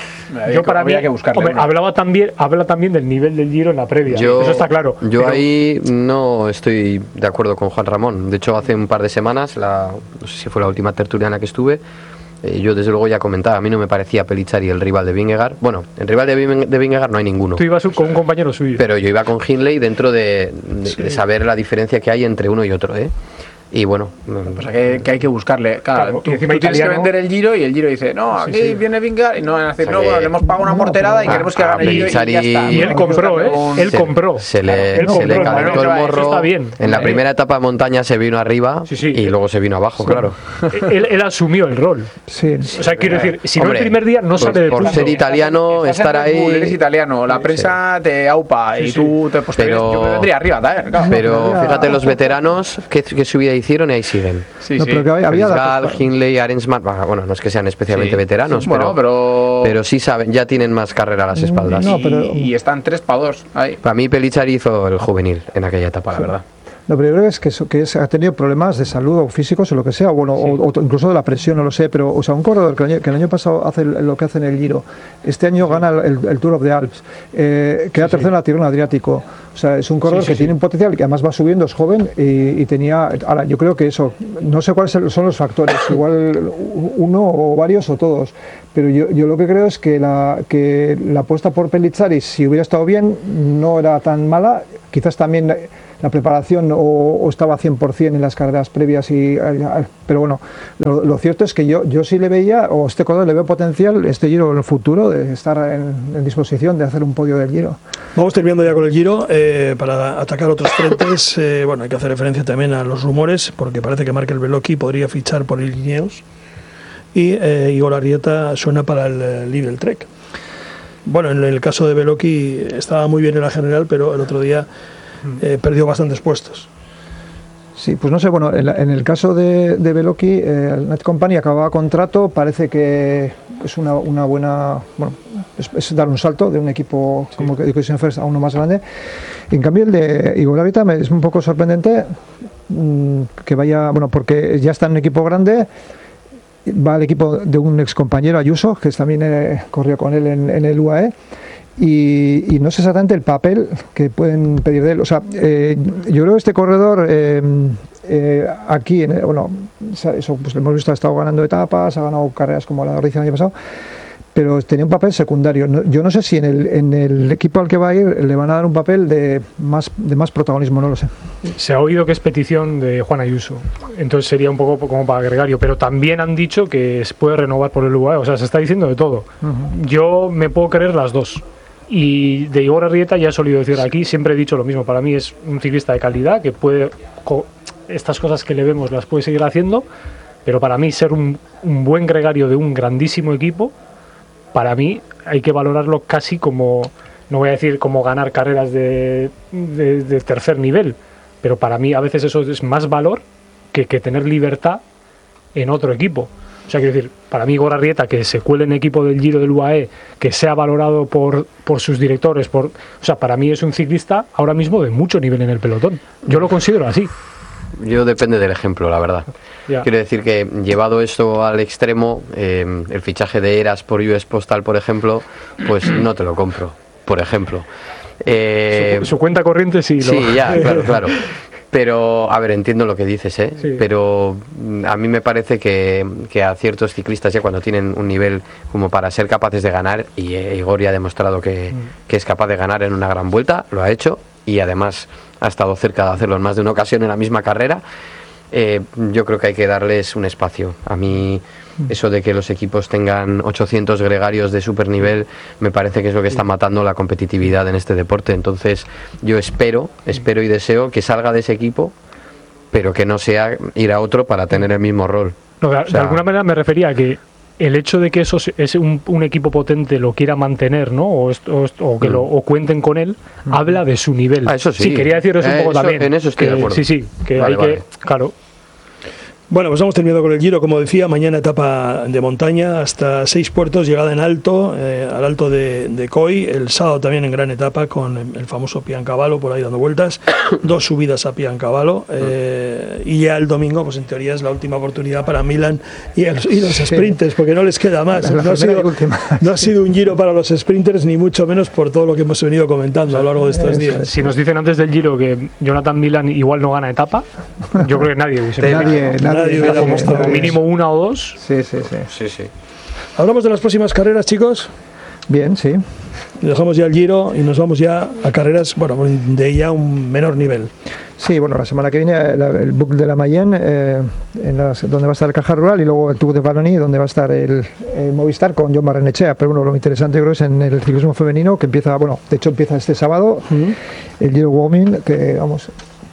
Yo para mí que hombre, hablaba también habla también del nivel del Giro en la previa, yo, eso está claro.
Yo
pero...
ahí no estoy de acuerdo con Juan Ramón. De hecho, hace un par de semanas, la, no sé si fue la última tertulia en la que estuve, eh, yo desde luego ya comentaba, a mí no me parecía Pellizzari el rival de Vingegaard. Bueno, el rival de, de Vingegaard no hay ninguno.
Tú ibas con un compañero suyo.
Pero yo iba con Hindley dentro de, de, sí. de saber la diferencia que hay entre uno y otro, ¿eh? Y bueno,
o sea, que, que hay que buscarle. Claro, claro tú, tú tienes que vender el Giro y el Giro dice, no, aquí sí, sí. viene Vingegaard y no van a decir, o sea, no, bueno, le hemos pagado una morterada no, y queremos que haga el Giro y ya está.
Y él compró, ¿eh? Él compró.
Se le, claro, se le calentó el morro. Está bien. En la primera etapa de montaña se vino arriba sí, sí. y luego se vino abajo, sí. claro.
Él, él asumió el rol.
Sí.
O sea, quiero decir, si no el primer día no sale del
punto. Por ser italiano, estar ahí...
Eres italiano, la prensa te aupa y tú te yo me vendría arriba,
pero fíjate los veteranos qué subida hicieron y ahí siguen.
Sí,
no,
sí.
Pero que había
Gal, Hindley, Arensman, bueno, no es que sean especialmente sí. veteranos,
sí,
pero,
bueno, pero
pero sí saben, ya tienen más carrera a las espaldas.
No, pero... y, y están tres para dos ahí.
Para mí Pellizzari hizo el juvenil en aquella etapa, sí. la verdad.
No, pero yo creo que es que, eso, que es, ha tenido problemas de salud o físicos o lo que sea, bueno, sí. o, o incluso de la presión, no lo sé, pero o sea, un corredor que el año, que el año pasado hace lo que hace en el Giro, este año sí. gana el, el Tour of the Alps, eh, queda sí, tercero sí. en la Tirreno Adriático, o sea, es un corredor sí, sí, que sí. tiene un potencial, que además va subiendo, es joven y, y tenía, ahora yo creo que eso, no sé cuáles son los factores, igual uno o varios o todos, pero yo, yo lo que creo es que la, que la apuesta por Pellizzari, si hubiera estado bien, no era tan mala, quizás también la preparación o, o estaba cien por cien en las carreras previas, y pero bueno, lo, lo cierto es que yo, yo sí le veía, o este corredor le veo potencial, este Giro en el futuro, de estar en, en disposición de hacer un podio del Giro.
Vamos terminando ya con el Giro, eh, para atacar otros frentes, eh, bueno, hay que hacer referencia también a los rumores, porque parece que Markel Bellocchi podría fichar por el Ineos, y eh, Igor Arrieta suena para el eh, Lidl Trek. Bueno, en el caso de Bellocchi estaba muy bien en la general, pero el otro día Eh, perdió bastantes puestos.
Sí, pues no sé, bueno, en, la, en el caso de, de Bellocchi, eh, el Net Company acababa contrato, parece que es una, una buena, bueno, es, es dar un salto de un equipo sí. como Education First a uno más grande. En cambio el de Igor Arrieta es un poco sorprendente mmm, que vaya, bueno, porque ya está en un equipo grande, va al equipo de un ex compañero Ayuso, que también eh, corrió con él en, en el U A E. Y, y no sé exactamente el papel que pueden pedir de él. O sea, eh, yo creo que este corredor eh, eh, aquí, en el, bueno, eso pues lo hemos visto, ha estado ganando etapas, ha ganado carreras como la de Ordicia el año pasado, pero tenía un papel secundario. No, yo no sé si en el, en el equipo al que va a ir le van a dar un papel de más, de más protagonismo, no lo sé.
Se ha oído que es petición de Juan Ayuso, entonces sería un poco como para gregario, pero también han dicho que se puede renovar por el U A E, o sea, se está diciendo de todo. Uh-huh. Yo me puedo creer las dos. Y de Igor Arrieta ya he solido decir aquí, siempre he dicho lo mismo, para mí es un ciclista de calidad que puede, estas cosas que le vemos las puede seguir haciendo, pero para mí ser un, un buen gregario de un grandísimo equipo, para mí hay que valorarlo casi como, no voy a decir como ganar carreras de, de, de tercer nivel, pero para mí a veces eso es más valor que, que tener libertad en otro equipo. O sea, quiero decir, para mí Igor Arrieta, que se cuele en equipo del Giro del U A E, que sea valorado por, por sus directores, por, o sea, para mí es un ciclista ahora mismo de mucho nivel en el pelotón. Yo lo considero así.
Yo depende del ejemplo, la verdad. Ya. Quiero decir que llevado esto al extremo, eh, el fichaje de Eras por U S Postal, por ejemplo, pues no te lo compro, por ejemplo. Eh,
su, su cuenta corriente sí.
Sí,
lo...
ya, claro, claro. Pero, a ver, entiendo lo que dices, ¿eh? Sí. Pero a mí me parece que, que a ciertos ciclistas ya cuando tienen un nivel como para ser capaces de ganar, y eh, Igor ya ha demostrado que, mm. que es capaz de ganar en una gran vuelta, lo ha hecho, y además ha estado cerca de hacerlo en más de una ocasión en la misma carrera, eh, yo creo que hay que darles un espacio. A mí eso de que los equipos tengan ochocientos gregarios de super nivel me parece que es lo que está matando la competitividad en este deporte. Entonces yo espero, espero y deseo que salga de ese equipo, pero que no sea ir a otro para tener el mismo rol.
No, de,
o sea,
de alguna manera me refería a que el hecho de que eso es un, un equipo potente lo quiera mantener, ¿no? O, o, o que mm. lo o cuenten con él, mm. habla de su nivel.
Ah, eso sí.
Sí, quería decir eso eh, un poco
eso,
también.
En eso estoy
que,
de acuerdo.
Sí, sí, que
vale,
hay
vale.
que, claro.
Bueno, pues hemos terminado con el Giro, como decía, mañana etapa de montaña hasta seis puertos, llegada en alto, eh, al alto de, de Coy, el sábado también en gran etapa con el famoso Piancavallo por ahí dando vueltas, dos subidas a Piancavallo, eh, y ya el domingo, pues en teoría es la última oportunidad para Milan y, el, y los sprinters, porque no les queda más, no ha, sido, no ha sido un Giro para los sprinters, ni mucho menos por todo lo que hemos venido comentando a lo largo de estos días.
Si nos dicen antes del Giro que Jonathan Milan igual no gana etapa, yo creo que nadie hubiese
nadie, nadie.
Nadie hubiera apostado.
Como mínimo una o dos.
Sí, sí, sí.
sí, sí.
¿Hablamos de las próximas carreras, chicos?
Bien, sí.
Dejamos ya el Giro y nos vamos ya a carreras, bueno, de ya un menor nivel.
Sí, bueno, la semana que viene la, el Book de la Mayenne, eh, en las, donde va a estar el Caja Rural, y luego el Tour de Wallonie, donde va a estar el, el Movistar con Jon Barrenechea. Pero bueno, lo interesante creo es en el ciclismo femenino, que empieza, bueno, de hecho empieza este sábado, uh-huh. el Giro Women, que vamos...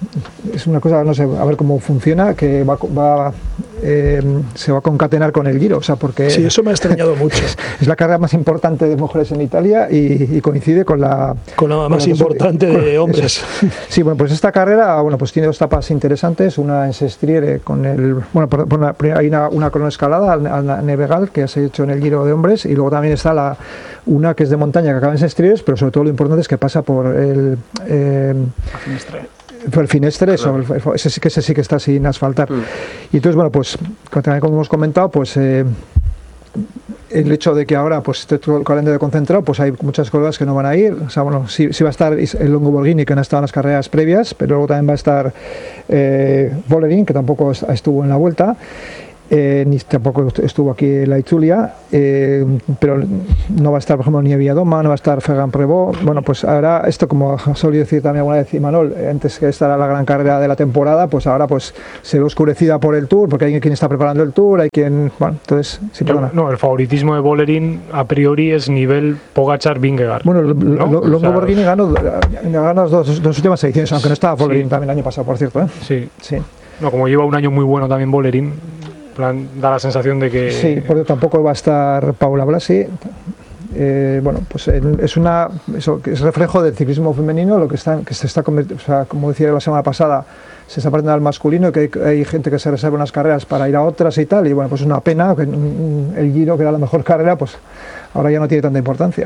es una cosa, no sé, a ver cómo funciona, que va, va eh, se va a concatenar con el Giro, o sea, porque
sí, eso me ha extrañado mucho.
Es, es la carrera más importante de mujeres en Italia y, y coincide con la
con la más con la, importante con, de hombres.
Sí, bueno, pues esta carrera, bueno, pues tiene dos etapas interesantes, una en Sestriere con el, bueno, por, por una, hay una, una cronoescalada al, al Nevegal que se ha hecho en el Giro de hombres, y luego también está la una que es de montaña que acaba en Sestriere, pero sobre todo lo importante es que pasa por el eh, Fue el Finestre, eso, el, ese, sí que, ese sí que está sin asfaltar. Mm. Y entonces, bueno, pues como hemos comentado, pues eh, el hecho de que ahora pues esté todo el calendario concentrado, pues hay muchas cosas que no van a ir. O sea, bueno, sí, sí va a estar el Longo Borghini, que no ha estado en las carreras previas, pero luego también va a estar eh, Vollering, que tampoco estuvo en la vuelta. Eh, ni tampoco estuvo aquí en la Itulia, eh, pero no va a estar, por ejemplo, ni Viadoma, no va a estar Ferran Prevot. Bueno, pues ahora esto, como solía decir también alguna vez Imanol, antes que esta era la gran carrera de la temporada, pues ahora pues se ve oscurecida por el Tour, porque hay quien está preparando el Tour, hay quien, bueno, entonces, sí, perdona.
No, el favoritismo de Vollering a priori es nivel Pogačar-Vingegaard.
Bueno, ¿no? Longo o sea, Borghini ganó, ganó las dos, dos últimas ediciones, aunque no estaba Vollering sí. también el año pasado, por cierto, ¿eh?
Sí.
Sí.
No, como lleva un año muy bueno también Vollering, plan, da la sensación de que...
Sí, porque tampoco va a estar Paula Blasi. Eh, bueno, pues es una eso, es reflejo del ciclismo femenino, lo que está que se está convirtiendo, o sea, como decía la semana pasada, se está perdiendo al masculino, que hay, hay gente que se reserva unas carreras para ir a otras y tal, y bueno, pues es una pena que el Giro, que era la mejor carrera, pues ahora ya no tiene tanta importancia.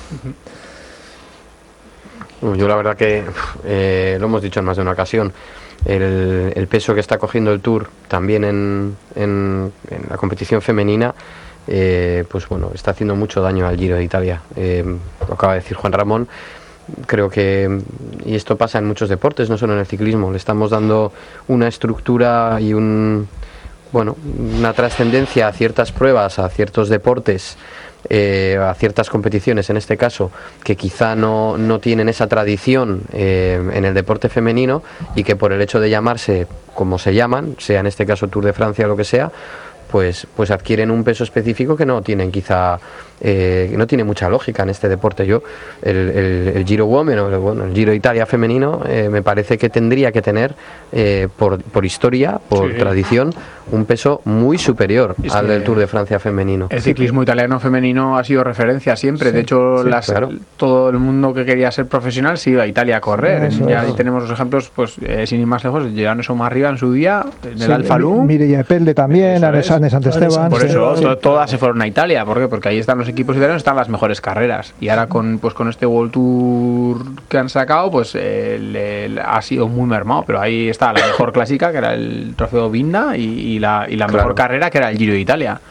Uh-huh. Yo la verdad que eh, lo hemos dicho en más de una ocasión. El, el peso que está cogiendo el Tour también en, en, en la competición femenina, eh, pues bueno, está haciendo mucho daño al Giro de Italia. Eh, lo acaba de decir Juan Ramón. Creo que, y esto pasa en muchos deportes, no solo en el ciclismo, le estamos dando una estructura y un, bueno, una trascendencia a ciertas pruebas, a ciertos deportes, Eh, a ciertas competiciones en este caso, que quizá no, no tienen esa tradición eh, en el deporte femenino, y que por el hecho de llamarse como se llaman, sea en este caso Tour de Francia o lo que sea, pues, pues adquieren un peso específico que no tienen quizá eh, que no tiene mucha lógica en este deporte. Yo el, el, el Giro Women o el, bueno, el Giro Italia femenino eh, me parece que tendría que tener eh, por, por historia, por sí. tradición, un peso muy superior es al del Tour de Francia femenino.
El ciclismo italiano femenino ha sido referencia siempre. Sí, de hecho, sí, las, claro. todo el mundo que quería ser profesional se iba a Italia a correr. Eso, ya ahí tenemos los ejemplos, pues eh, sin ir más lejos, llegaron eso más arriba en su día, en sí, el Alfa Lum.
Mireia Pelde también, Anes Esteban.
Por eso, to, todas se fueron a Italia. ¿Por qué? Porque ahí están los equipos italianos, están las mejores carreras. Y ahora con pues con este World Tour que han sacado, pues el, el, ha sido muy mermado. Pero ahí está la mejor clásica, que era el Trofeo Binda, y, y la, y la claro. mejor carrera, que era el Giro de Italia.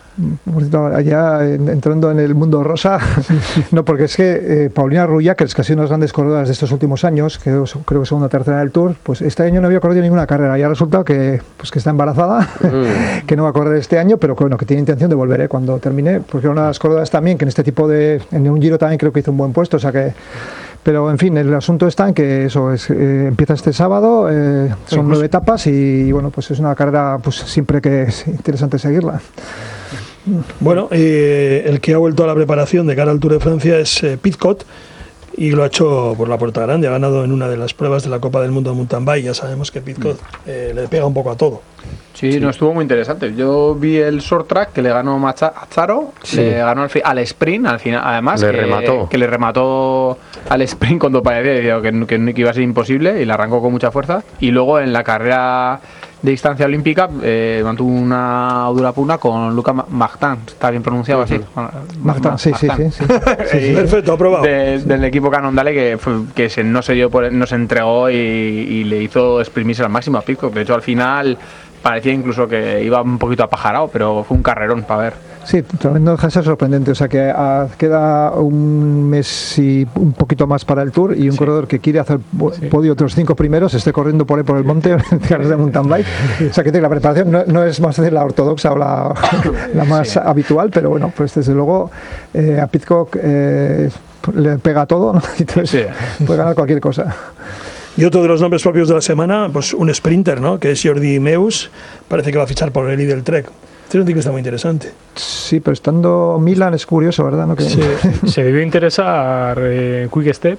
Allá entrando en el mundo rosa, no, porque es que eh, Paulina Rubia, que es casi una de las grandes corredoras de estos últimos años, que creo que segunda o tercera del Tour, pues este año no había corrido ninguna carrera, y ha resultado que, pues, que está embarazada, mm. que no va a correr este año, pero que, bueno, que tiene intención de volver eh, cuando termine, porque era una de las corredoras también que en este tipo de, en un Giro también creo que hizo un buen puesto, o sea que... Pero en fin, el asunto está en que eso es, eh, empieza este sábado, eh, son sí, pues, nueve etapas, y, y bueno, pues es una carrera pues siempre que es interesante seguirla.
Bueno, eh, el que ha vuelto a la preparación de cara al Tour de Francia es eh, Pidcock, y lo ha hecho por la puerta grande, ha ganado en una de las pruebas de la Copa del Mundo de Mountain Bike. Ya sabemos que Pidcock eh, le pega un poco a todo.
Sí, sí, no, estuvo muy interesante. Yo vi el short track que le ganó Mazzaro, sí. le ganó al, al sprint, al final, además,
le
que,
remató.
que le remató al sprint cuando parecía que, que, que iba a ser imposible, y le arrancó con mucha fuerza. Y luego en la carrera de distancia olímpica eh, mantuvo una dura pugna con Luca Martin, está bien pronunciado así.
Martin, sí, sí, sí, sí.
sí, sí. Perfecto, aprobado.
De, del equipo Cannondale, que, fue, que se, no se dio por, no se entregó y, y le hizo exprimirse al máximo a Pidcock. De hecho, al final parecía incluso que iba un poquito apajarado, pero fue un carrerón para ver.
Sí, también no deja de ser sorprendente. O sea que a, queda un mes y un poquito más para el Tour, y un sí. corredor que quiere hacer sí. podio otros cinco primeros esté corriendo por ahí por el monte de mountain bike. O sea que la preparación no, no es más de la ortodoxa o la, la más sí. habitual, pero bueno, pues desde luego eh, a Pidcock eh, le pega todo, ¿no? Entonces sí. puede ganar cualquier cosa.
Y otro de los nombres propios de la semana, pues un sprinter, ¿no? Que es Jordi Meus, parece que va a fichar por el Lidl Trek. Este es un ciclista muy interesante.
Sí, pero estando Milan es curioso, ¿verdad? ¿No? Que...
Sí, se debió interesar eh, Quick Step,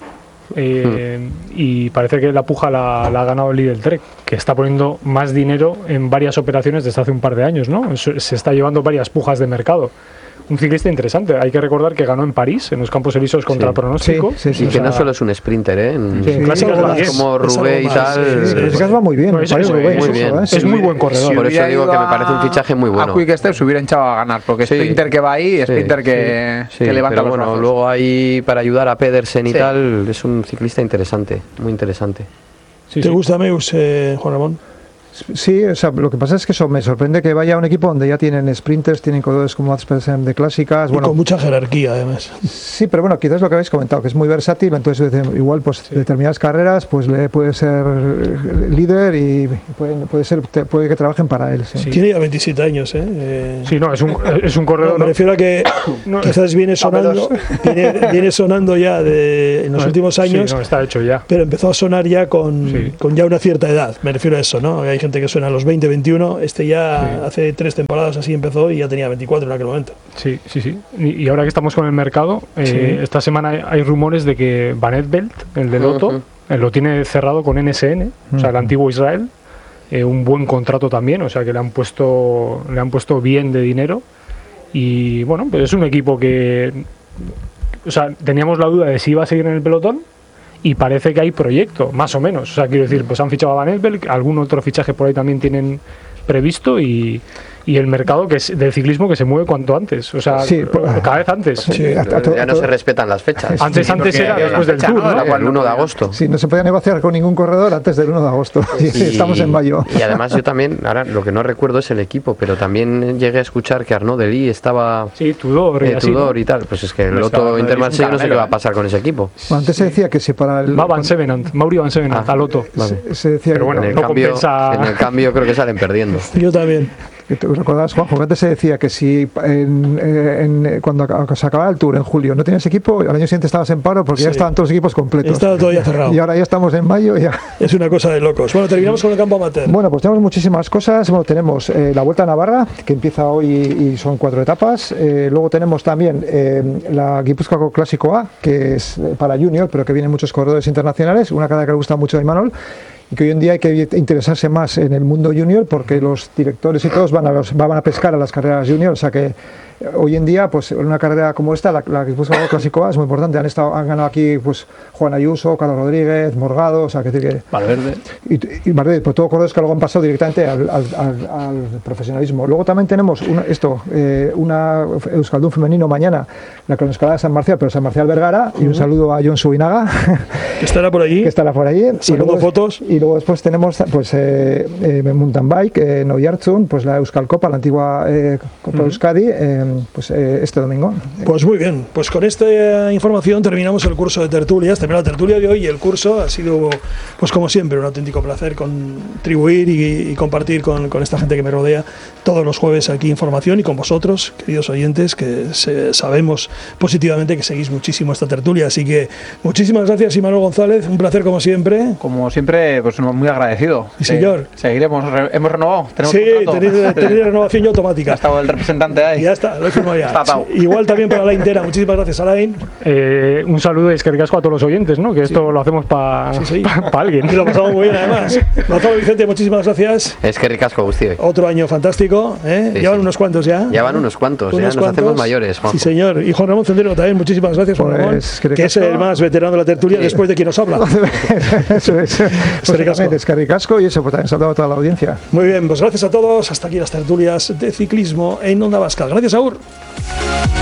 eh, hmm. y parece que la puja la, la ha ganado el Lidl Trek, que está poniendo más dinero en varias operaciones desde hace un par de años, ¿no? Se está llevando varias pujas de mercado. Un ciclista interesante. Hay que recordar que ganó en París, en los Campos Elíseos, contra sí. pronóstico.
Sí, sí, sí, y que sea, no solo es un sprinter, ¿eh? En,
sí, en clásicas
sí,
va bien.
Como Rubé y tal.
Sí, sí, sí, sí. va muy bien.
No, es, es,
Rubé,
muy bien. Es, es muy buen corredor.
Si Por eso digo que me parece un fichaje muy bueno.
A Quick Step se hubiera hinchado a ganar, porque sí. sprinter que va ahí, sprinter sí, que,
sí,
que levanta
pero
los
bueno,
brazos.
Luego ahí para ayudar a Pedersen y sí. tal, es un ciclista interesante, muy interesante.
Sí,
¿Te
sí.
gusta Meus, eh, Juan Ramón?
Sí, o sea, lo que pasa es que eso me sorprende que vaya a un equipo donde ya tienen sprinters, tienen corredores como Aspersen de clásicas.
Y
Bueno,
con mucha jerarquía, además.
sí, pero bueno, quizás lo que habéis comentado, que es muy versátil, entonces igual pues sí. determinadas carreras pues le puede ser líder y puede, puede ser puede que trabajen para él. Sí.
Sí. Tiene ya veintisiete años, ¿eh? eh
sí, no, es un, es un corredor.
No, me refiero a que no, quizás viene sonando, viene, viene sonando ya de, en los no, últimos años.
Sí, no, está hecho ya.
Pero empezó a sonar ya con, sí. con ya una cierta edad, me refiero a eso, ¿no? Hay gente que suena a los veinte, veintiuno, este ya sí. hace tres temporadas así empezó y ya tenía veinticuatro en aquel momento.
Sí, sí, sí. Y, y ahora que estamos con el mercado, eh, sí. esta semana hay, hay rumores de que Van Edveld, el de Lotto, uh-huh. eh, lo tiene cerrado con N S N, uh-huh. o sea, el antiguo Israel, eh, un buen contrato también, o sea, que le han puesto, le han puesto bien de dinero y bueno, pues es un equipo que, o sea, teníamos la duda de si iba a seguir en el pelotón. Y parece que hay proyecto, más o menos. O sea, quiero decir, pues han fichado a Van Edveld, algún otro fichaje por ahí también tienen previsto y, y el mercado que es del ciclismo que se mueve cuanto antes. O sea, sí, cada vez antes.
Sí, sí, ya no se respetan las fechas.
Antes,
sí,
antes era después del Tour, ¿no?
¿no? El uno de agosto.
Sí, no se podía negociar con ningún corredor antes del uno de agosto. Y, estamos en mayo.
Y además yo también, ahora lo que no recuerdo es el equipo, pero también llegué a escuchar que Arnaud Delis estaba...
Sí, Tudor,
eh,
y, así,
Tudor
¿no?
y tal. Pues es que el Lotto Intermarché no sé qué va a pasar con ese equipo.
Bueno, antes se decía que si para el...
Va Van Sevenant, Mauri Van Sevenant, ah, a Lotto.
Vale.
Se, se decía
pero bueno,
en el,
no
cambio,
compensa...
en el cambio creo que salen perdiendo.
Yo también.
¿Te recordás, Juanjo, que antes se decía que si en, en, cuando se acababa el Tour en julio no tenías equipo, al año siguiente estabas en paro porque sí. ya estaban todos los equipos completos.
Estaba todo ya cerrado.
Y ahora ya estamos en mayo y ya...
Es una cosa de locos. Bueno, terminamos con el campo amateur.
Bueno, pues tenemos muchísimas cosas. Bueno, tenemos eh, la Vuelta a Navarra, que empieza hoy y son cuatro etapas. Eh, luego tenemos también eh, la Guipúzcoa Clásico A, que es para Junior, pero que vienen muchos corredores internacionales. Una carrera que le gusta mucho a Imanol. Y que hoy en día hay que interesarse más en el mundo junior porque los directores y todos van a, los, van a pescar a las carreras junior, o sea que hoy en día pues una carrera como esta, la, la Guipúzcoa Clásico A es muy importante. Han estado, han ganado aquí pues Juan Ayuso, Carlos Rodríguez, Morgado, o sea que decir que
Valverde
y, y Valverde, pues todos corredores que luego han pasado directamente al, al, al, al profesionalismo. Luego también tenemos una, esto, eh, una Euskaldun femenino mañana, la cronoescalada de San Marcial, pero San Marcial Vergara, uh-huh. y un saludo a John Subinaga,
que estará por allí,
que estará por allí,
sacando fotos.
Y luego después tenemos pues eh, eh, mountain bike, eh, Noviartzun, pues la Euskal Copa, la antigua eh, Copa uh-huh. Euskadi, eh, pues eh, este domingo.
Pues muy bien, pues con esta información terminamos el curso de tertulias, terminó la tertulia de hoy y el curso ha sido, pues como siempre, un auténtico placer contribuir y, y compartir con, con esta gente que me rodea todos los jueves aquí información y con vosotros, queridos oyentes, que se, sabemos positivamente que seguís muchísimo esta tertulia, así que muchísimas gracias Imanol González, un placer como siempre.
Como siempre, pues muy agradecido.
Sí, señor.
Seguiremos, hemos renovado.
¿Tenemos sí, tenéis, tenéis renovación ya automática.
Ha estado el representante ahí.
Ya está, lo he firmado ya. Sí, igual también para Alain Tera, muchísimas gracias Alain.
Eh, un saludo y es que ricasco a todos los oyentes, ¿no? Que esto sí. lo hacemos para sí, sí. pa, pa alguien.
Y lo pasamos muy bien además. Gonzalo Vicente, muchísimas gracias.
Es que ricasco, Agustín.
Otro año fantástico, ¿eh? Sí, Llevan sí. unos cuantos ya.
Llevan unos cuantos,
unos
ya nos
cuantos.
hacemos mayores, Juanjo.
Sí, señor. Y Juan Ramón Cendero también, muchísimas gracias, Juan
pues,
Ramón, que, que es el más veterano de la tertulia sí. después de quien nos habla.
Eso es. Es que ricasco y eso, pues también saludo a toda la audiencia.
Muy bien, pues gracias a todos. Hasta aquí las tertulias de ciclismo en Onda Vasca. Gracias, Aur.